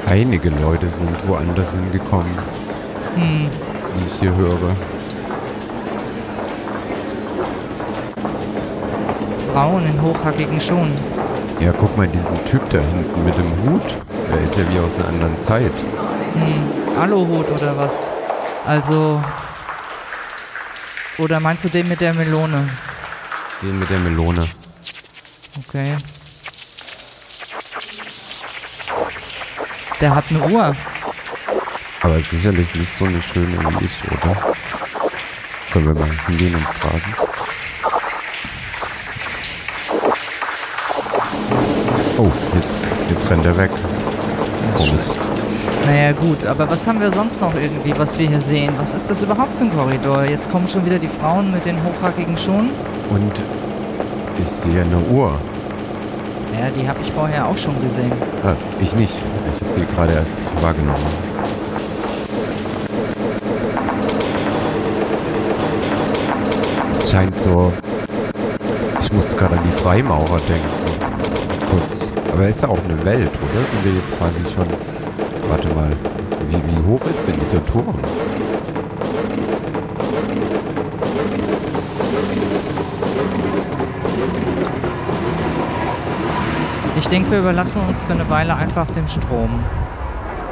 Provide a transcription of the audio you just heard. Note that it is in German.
Einige Leute sind woanders hingekommen, wie ich hier höre. Frauen in hochhackigen Schuhen. Ja, guck mal, diesen Typ da hinten mit dem Hut. Der ist ja wie aus einer anderen Zeit. Aluhut oder was? Also... Oder meinst du den mit der Melone? Den mit der Melone. Okay. Der hat eine Uhr. Aber sicherlich nicht so eine schöne wie ich, oder? Sollen wir mal hingehen und fragen? Oh, jetzt rennt er weg. Komisch. Naja gut, aber was haben wir sonst noch irgendwie, was wir hier sehen? Was ist das überhaupt für ein Korridor? Jetzt kommen schon wieder die Frauen mit den hochhackigen Schuhen. Und ich sehe eine Uhr. Ja, die habe ich vorher auch schon gesehen. Ah, ich nicht. Ich habe die gerade erst wahrgenommen. Es scheint so... Ich musste gerade an die Freimaurer denken. Kurz. Aber ist ja auch eine Welt, oder? Sind wir jetzt quasi schon... Warte mal. Wie hoch ist denn dieser Turm? Ich denke, wir überlassen uns für eine Weile einfach dem Strom.